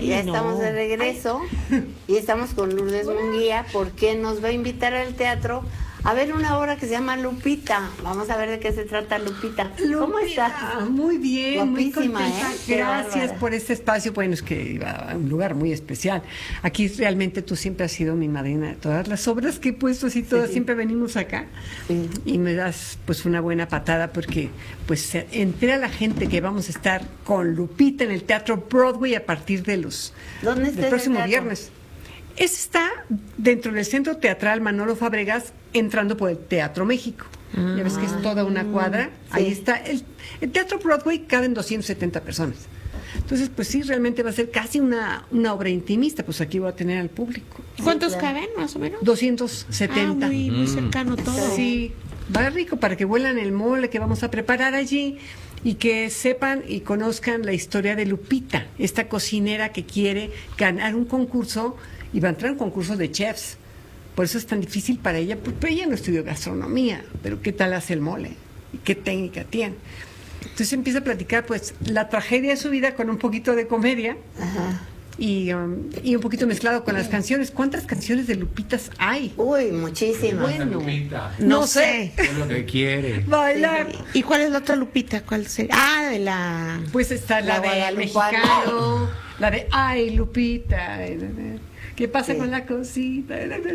Ya estamos de regreso y estamos con Lourdes Munguía porque nos va a invitar al teatro a ver una obra que se llama Lupita. Vamos a ver de qué se trata Lupita. ¿Cómo estás? Muy bien, guapísima, muy contenta. Gracias por este espacio. Bueno, es que iba a un lugar muy especial. Aquí realmente tú siempre has sido mi madrina de todas las obras que he puesto, así todas, siempre venimos acá. Sí. Y me das pues una buena patada porque pues se entera la gente que vamos a estar con Lupita en el Teatro Broadway a partir de del próximo viernes. Está dentro del Centro Teatral Manolo Fabregas, entrando por el Teatro México. Ya ves que es toda una cuadra. Sí. Ahí está. El Teatro Broadway caben 270 personas. Entonces, pues sí, realmente va a ser casi una obra intimista. Pues aquí voy a tener al público. ¿Cuántos caben, más o menos? 270. Muy cercano todo. Sí, va rico para que vuelan el mole que vamos a preparar allí y que sepan y conozcan la historia de Lupita, esta cocinera que quiere ganar un concurso y va a entrar en un concurso de chefs. Por eso es tan difícil para ella, porque ella no estudió gastronomía, pero ¿qué tal hace el mole? ¿Y qué técnica tiene? Entonces empieza a platicar pues la tragedia de su vida con un poquito de comedia. Ajá. Y un poquito mezclado con las canciones. ¿Cuántas canciones de Lupitas hay? Uy, muchísimas. Bueno, no sé. Es lo que quiere. Bailar. ¿Y cuál es la otra Lupita? ¿Cuál sería? Ah, de la... Pues está la de Mexicano, la de Ay, Lupita. ¿Qué pasa con la cosita?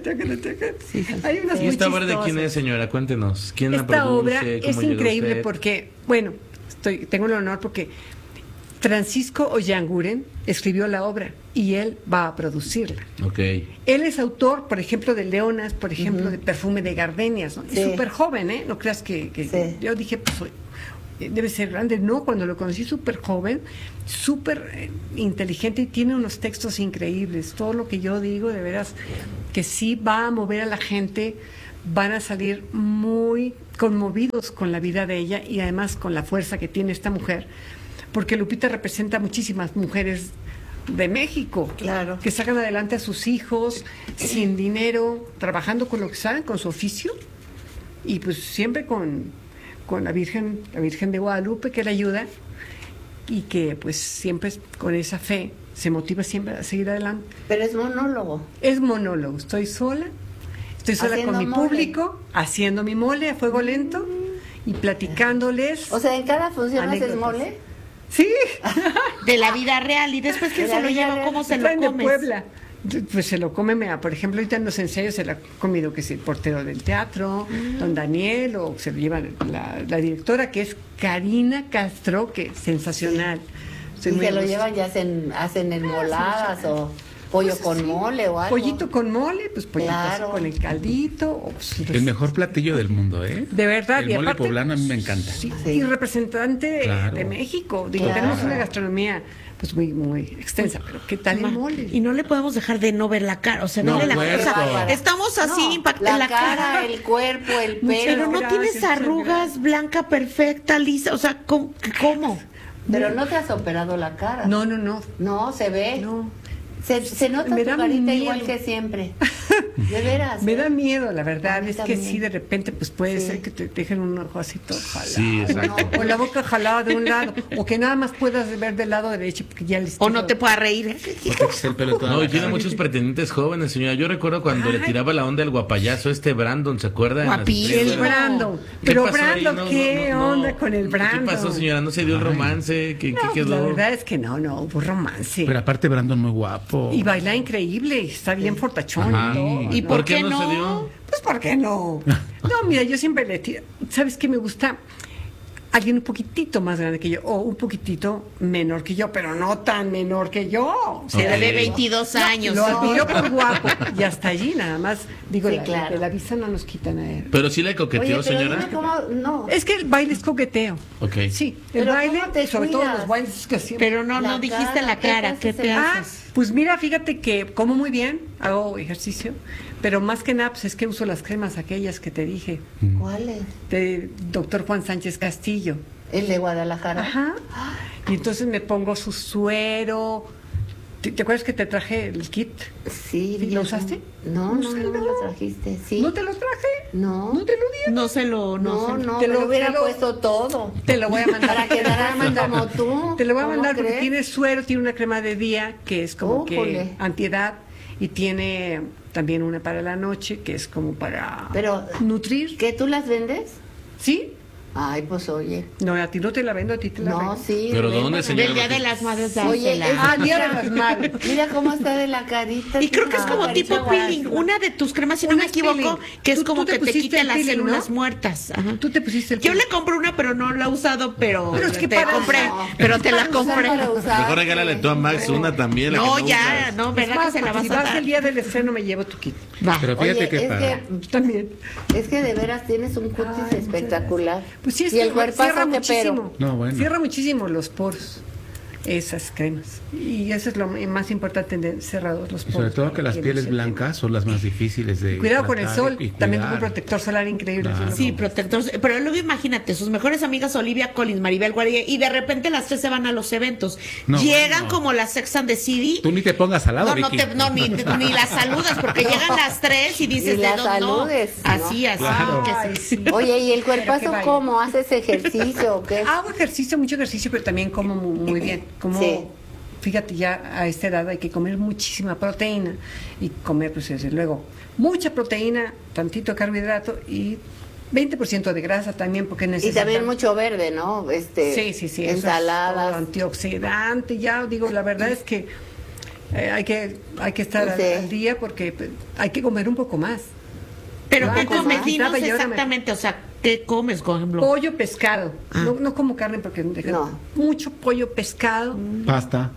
Sí. Hay unas ¿Y esta obra de quién es, señora? Cuéntenos. ¿Quién la produce? Esta obra es increíble usted? porque, bueno, tengo el honor porque Francisco Ollanguren escribió la obra y él va a producirla. Okay. Él es autor, por ejemplo, de Leonas, por ejemplo, de Perfume de Gardenias, ¿no? Sí. Es súper joven, ¿eh? No creas que yo dije, pues debe ser grande. No, cuando lo conocí súper joven, súper inteligente y tiene unos textos increíbles. Todo lo que yo digo, de veras, que sí va a mover a la gente, van a salir muy conmovidos con la vida de ella y además con la fuerza que tiene esta mujer, porque Lupita representa a muchísimas mujeres de México, claro, que sacan adelante a sus hijos sin dinero, trabajando con lo que saben, con su oficio, y pues siempre con la Virgen de Guadalupe que la ayuda, y que pues siempre con esa fe se motiva siempre a seguir adelante. Pero es monólogo. Es monólogo, estoy sola con mi público, haciendo mi mole a fuego lento y platicándoles. O sea, ¿en cada función haces mole? Sí. De la vida real. ¿Y después quién se lo lleva? ¿Cómo se lo comes? De Puebla. Pues se lo come, por ejemplo, ahorita en los ensayos se lo ha comido que es el portero del teatro, don Daniel, o se lo lleva la directora, que es Karina Castro, que es sensacional. Sí. Y se lo llevan, ya hacen enmoladas o pollo con mole o algo. Pollito con mole, pues pollito con el caldito. El mejor platillo del mundo, ¿eh? De verdad. El mole poblano a mí me encanta. Sí. Y representante de México. Digo, tenemos una gastronomía pues muy extensa, pero ¿qué tal el mole? Y no le podemos dejar de no ver la cara, o sea, no le la cara. O sea, estamos así impactados. La cara, el cuerpo, el pelo. Pero no tienes arrugas, blanca, perfecta, lisa, o sea, ¿cómo? Pero no te has operado la cara. No. No, se ve. No. Se nota tu carita igual que siempre. De veras. Me da miedo, la verdad. Es también. que sí, de repente, pues puede ser que te dejen un ojo así todo jalado. Sí, exacto. O la boca jalada de un lado. O que nada más puedas ver del lado derecho. Porque ya o no te pueda reír. No, y tiene muchos pretendientes jóvenes, señora. Yo recuerdo cuando le tiraba la onda al guapayazo, Brandon, ¿se acuerda? El Brandon. Pero Brandon, ¿qué onda con el Brandon? ¿Qué pasó, señora? ¿No se dio el romance? ¿Qué quedó? La verdad es que no hubo romance. Pero aparte Brandon muy guapo. Y baila increíble, está bien fortachón. ¿Y por qué no se dio? Pues ¿por qué no? No, mira, yo siempre le tiro. ¿Sabes qué me gusta? Alguien un poquitito más grande que yo, o un poquitito menor que yo, pero no tan menor que yo. Se le ve 22 años. Lo admiro por guapo. Y hasta allí nada más, digo, la vista no nos quitan a él. Pero sí le coqueteó, señora. No. Es que el baile es coqueteo. Okay. Sí, el baile, sobre todo los bailes que hacemos. Pero no dijiste la cara, ¿qué te haces? Pues mira, fíjate que como muy bien, hago ejercicio, pero más que nada, pues es que uso las cremas aquellas que te dije. ¿Cuáles? De doctor Juan Sánchez Castillo. ¿El de Guadalajara? Ajá. Y entonces me pongo su suero. ¿Te acuerdas que te traje el kit? Sí. ¿Lo usaste? No me lo trajiste. Sí. ¿No te lo traje? No te lo dieron. No se lo... No, te lo hubiera puesto todo. Te lo voy a mandar. Para quedar como tú. Te lo voy a mandar porque crees? tiene suero, tiene una crema de día que es como que Újole. antiedad y tiene también una para la noche que es como para nutrir. ¿Que tú las vendes? ¿Sí? Ay, pues oye. No, a ti no te la vendo, a ti te la No, vendo. sí. ¿Pero vende. dónde, señora? Del Día de las Madres, Oye, dásela. Día de las Madres. Mira cómo está de la carita. Y creo que es chica. como tipo peeling. Una de tus cremas, si no Una me es equivoco, peeling. que es Tú como te que te pusiste quita el las peeling, células ¿no? muertas. Ajá. Tú te pusiste el Yo peeling. le compré una, pero no la he usado, pero es que te para- compré, no. pero te la Para usar, compré. para usar. Mejor regálale tú a Max una también. la No, que ya, usas. no, Es ¿verdad más, que se la si vas a vas dar? el día del estreno me llevo tu kit. Va. Pero fíjate Oye, que para... También. es que de veras tienes un cutis Ay, espectacular. Pues sí, es y que el cuerpazo cierra que pero. muchísimo. No, bueno. Cierra muchísimo los poros, esas cremas. Y eso es lo más importante, tener cerrados los poros. Sobre todo que las no pieles se blancas son las más difíciles de Cuidado con el tratar sol, y también con un cuidar. protector solar increíble. Claro. Sí, protector. Pero luego imagínate, sus mejores amigas Olivia Collins, Maribel Guardia, y de repente las tres se van a los eventos. No, Llegan bueno. como las Sex and the City. Tú ni te pongas al lado, Vicky. Ni las saludas, porque llegan las tres y dices, Ni ¿de las dónde? No. saludes, ¿no? Así, Claro. que Ay, se- sí. Oye, ¿y el Pero que cuerpazo vaya. cómo? ¿Haces ejercicio o qué? Hago ejercicio, mucho ejercicio, pero también como muy bien. Como, Sí. fíjate, ya a esta edad hay que comer muchísima proteína y comer, pues desde luego, mucha proteína, tantito carbohidrato y 20% de grasa también, porque Y necesitamos. también mucho verde, ¿no? Sí, eso es todo Ensaladas. antioxidante, ya digo, la verdad es que hay que estar Sí. al día porque pues, hay que comer un poco más. Pero Claro, ¿qué como comes? más. Dinos Yo ahora me- exactamente, o sea, ¿qué comes, por ejemplo? Pollo, pescado. Ah. No como carne porque No. mucho pollo, pescado. Pasta,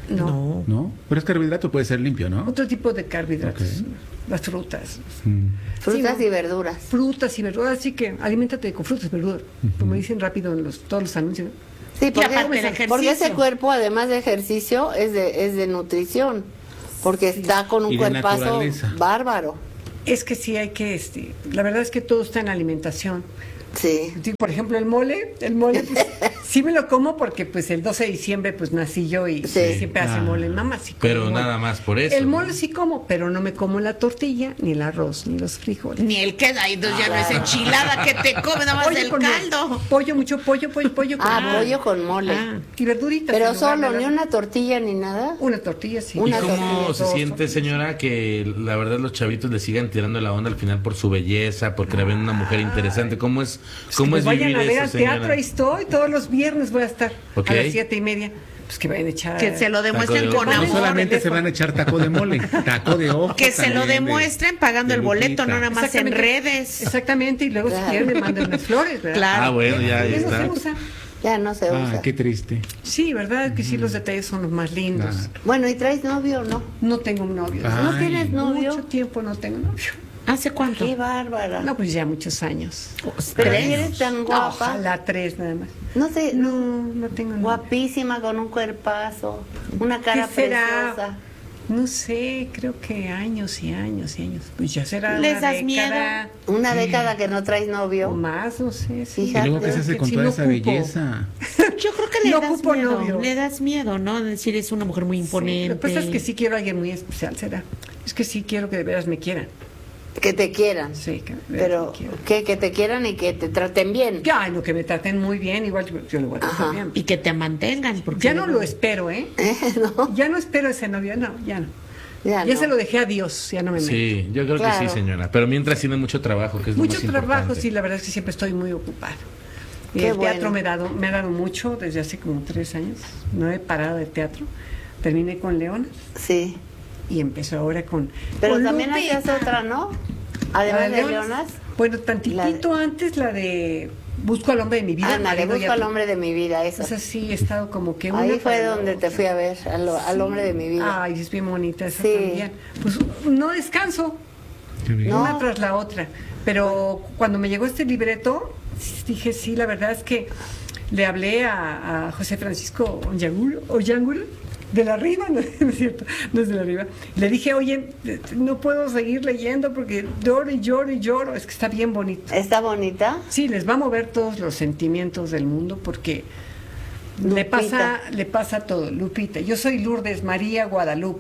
No. ¿no? Pero es carbohidrato, puede ser limpio, ¿no? Otro tipo de carbohidratos. Ok. Las frutas. Mm. Frutas Sí, y verduras. Frutas y verduras. Así que aliméntate con frutas y verduras. Como dicen rápido en todos los anuncios. Sí, Y porque, aparte del porque ese ejercicio. cuerpo, además de ejercicio, es de nutrición. Porque está con un Y de cuerpazo naturaleza. bárbaro. Es que sí hay que, la verdad es que todo está en la alimentación. Sí. Sí, por ejemplo, el mole, pues, sí me lo como porque pues el 12 de diciembre pues nací yo y Sí. siempre hace Ah. mole. Mamá sí come Pero mole. nada más por eso. El ¿no? mole sí como, pero no me como la tortilla, ni el arroz, ni los frijoles. Ni el queda, entonces ya no es enchilada que te come, nada más Pollo el con caldo. pollo, mucho pollo con Pollo con mole. y verduritas. Pero en lugar solo, de ni una tortilla ni nada. una tortilla, sí. ¿Y Una cómo tortilla, se dos siente, tortillas. señora, que la verdad los chavitos le sigan tirando la onda al final por su belleza, porque la ven una mujer interesante? ¿Cómo es Vayan vivir a ver eso, al señora? teatro, ahí estoy, todos los viernes voy a estar Ok. a las 7:30. Pues que vayan a echar. Que se lo demuestren Taco de con ojo. No amor. solamente se van a echar taco de mole, taco de ojo. Que se lo también de- demuestren pagando de el boleto, Lupita. no nada más en Exactamente. redes. Exactamente, y luego Claro. si quieren me mandan unas flores, ¿verdad? Claro. Ah, bueno, ya ahí Eso está. se usa. Ya no se usa. Ah, qué triste. Sí, ¿verdad? Que sí, los detalles son los más lindos. Claro. Bueno, ¿y traes novio o no? No tengo un novio. Ah. ¿No Ay. tienes novio? Mucho tiempo no tengo novio. ¿Hace cuánto? Qué bárbara. No, pues ya muchos años. Pero ¿Tres? eres tan No, guapa. ojalá 3 nada más. No sé, No tengo novio. guapísima con un cuerpazo, una cara ¿Qué será? preciosa. No sé, creo que años y años y años. Pues ya será ¿Les una das década Una década que no traes o novio. más, no sé. Sí. Y Fíjate. luego, ¿qué se hace con Sí, toda no esa ocupo. belleza? Yo creo que le No das ocupo miedo. novio. Le das miedo, ¿no? Decir, es una mujer muy imponente. Lo que pasa es que sí quiero a alguien muy especial, será. Es que sí quiero que de veras me quieran. Que te quieran. Sí, que de veras Pero me quieran. que te quieran y que te traten bien. Ya, no, que me traten muy bien, igual yo lo voy a tratar Ajá. bien. Y que te mantengan. Porque Ya no lo espero, ¿eh? ¿No? Ya no espero ese novio, no, ya no. Ya Ya no. se lo dejé a Dios, ya no me meto. Sí, yo creo que Claro. sí, señora. Pero mientras tiene mucho trabajo, que es lo Mucho más trabajo, importante. sí, la verdad es que siempre estoy muy ocupada. Y Qué el teatro bueno. me ha dado mucho desde hace como 3 años. No he parado de teatro. Terminé con Leonas Sí. y empezó ahora con. Pero con también Lupita. hacías otra, ¿no? ¿La Además de Leonas? Leonas. Bueno, tantitito antes la de Busco al hombre de mi vida. Ándale, marido busco ya- al hombre de mi vida, eso. O sea, sí, he estado como que Ahí una fue para la donde te otra. fui a ver, al hombre de mi vida. Ay, es bien bonita esa Sí. también. Pues no descanso, Qué bien. No. una tras la otra. Pero cuando me llegó este libreto, dije, sí, la verdad es que le hablé a José Francisco Ollángulo, de la Riva, no, no es cierto, no es de la Riva. Le dije, oye, no puedo seguir leyendo porque lloro y lloro y lloro. Es que está bien bonito. ¿Está bonita? Sí, les va a mover todos los sentimientos del mundo porque le Lupita. pasa todo, Lupita. Yo soy Lourdes María Guadalupe.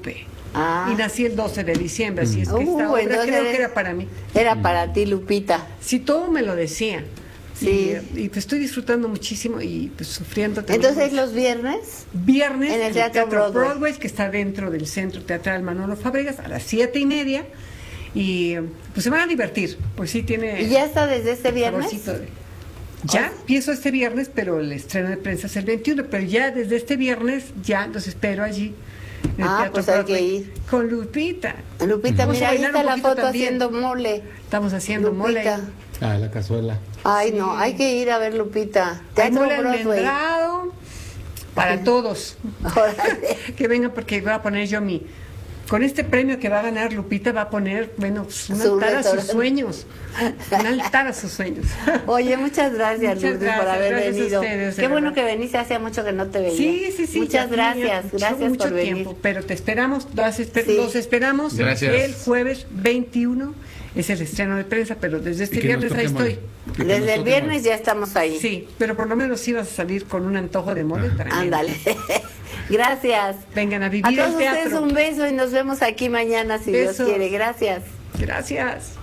Y nací el 12 de diciembre, así es que esta obra creo que era para mí. Era para ti, Lupita. Sí, todo me lo decía. Sí. Y pues estoy disfrutando muchísimo y pues sufriendo también. Entonces, ¿los viernes? Viernes en el Teatro Broadway, que está dentro del Centro Teatral Manolo Fábregas, a las 7:30. Y pues se van a divertir, pues sí tiene... ¿Y ya está desde este viernes? Ya empiezo este viernes, pero el estreno de prensa es el 21, pero ya desde este viernes ya los espero allí. En el Teatro pues hay Broadway, que ir. con Lupita. Lupita, mira, ahí está la foto también. Haciendo mole. Estamos haciendo Lupita. mole. Ah, la cazuela. Ay, no, hay que ir a ver Lupita. Hay Teatro mole Broadway. almendrado para todos. Órale. Que vengan porque voy a poner yo con este premio que va a ganar Lupita, va a poner, bueno, un altar a sus sueños. Un altar a sus sueños. Oye, muchas gracias, Muchas Lourdes, por gracias, haber gracias a venido. ustedes, de Qué bueno verdad. que veniste, hacía mucho que no te veía. Sí. Muchas gracias, gracias mucho por venir. tiempo, pero te esperamos, los esperamos Gracias. el jueves 21, es el estreno de prensa, pero desde este viernes ahí estoy. Desde el viernes ya estamos ahí. Sí, pero por lo menos ibas a salir con un antojo de mole tremendo. Ándale. Gracias. Vengan a A vivir todos el ustedes teatro. un beso y nos vemos aquí mañana si Besos. Dios quiere. Gracias. Gracias.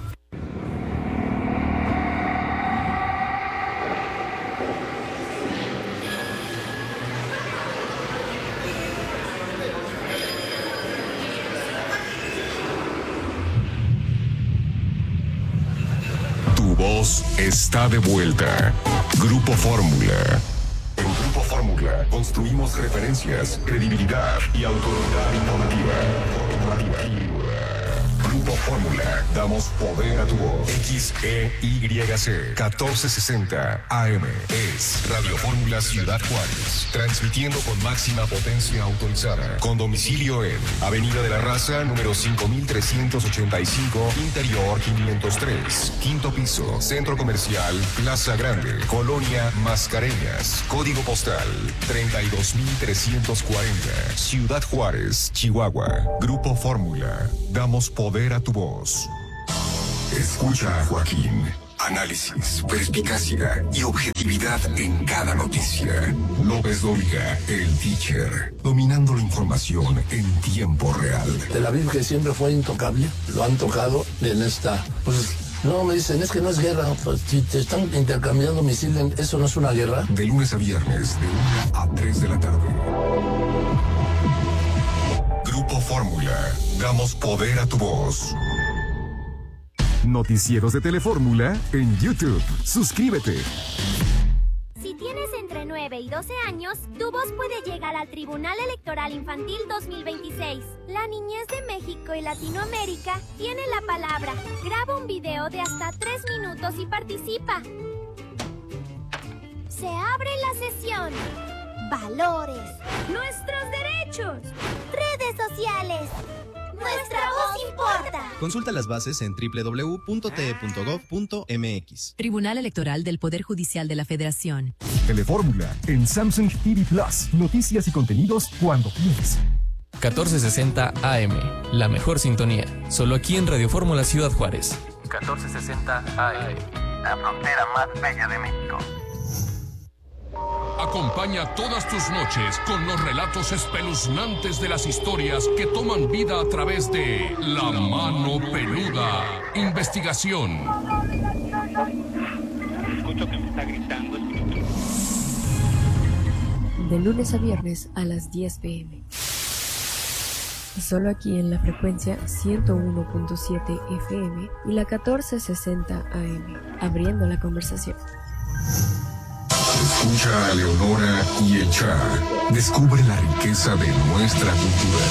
Tu voz está de vuelta. Grupo Fórmula. En Grupo Fórmula construimos referencias, credibilidad y autoridad informativa. Grupo Fórmula. Damos poder a tu voz. XEYC 1460 AM. Es Radio Fórmula Ciudad Juárez. Transmitiendo con máxima potencia autorizada. Con domicilio en Avenida de la Raza, número 5385, Interior 503. Quinto piso, Centro Comercial, Plaza Grande, Colonia Mascareñas. Código postal 32340. Ciudad Juárez, Chihuahua. Grupo Fórmula. Damos poder a tu voz. Escucha a Joaquín. Análisis, perspicacia y objetividad en cada noticia. López Dóriga, el teacher, dominando la información en tiempo real. Tel Aviv, que siempre fue intocable, lo han tocado en esta... Pues no, me dicen, es que no es guerra. Pues, si te están intercambiando misiles, ¿eso no es una guerra? De lunes a viernes, de 1 a 3 de la tarde. Grupo Fórmula. Damos poder a tu voz. Noticieros de Telefórmula en YouTube. Suscríbete. Si tienes entre 9 y 12 años, tu voz puede llegar al Tribunal Electoral Infantil 2026. La niñez de México y Latinoamérica tiene la palabra. Graba un video de hasta 3 minutos y participa. Se abre la sesión. Valores. Nuestros derechos. Redes sociales. Nuestra voz importa. Consulta las bases en www.te.gov.mx. Tribunal Electoral del Poder Judicial de la Federación. Telefórmula en Samsung TV Plus. Noticias y contenidos cuando quieres. 1460 AM, la mejor sintonía. Solo aquí en Radio Fórmula Ciudad Juárez. 1460 AM, la frontera más bella de México. Acompaña todas tus noches con los relatos espeluznantes de las historias que toman vida a través de La Mano Peluda. Investigación. Escucho que me está gritando. De lunes a viernes a las 10 p.m. Solo aquí en la frecuencia 101.7 FM y la 1460 AM. Abriendo la conversación. Escucha a Leonora y el Char. Descubre la riqueza de nuestra cultura.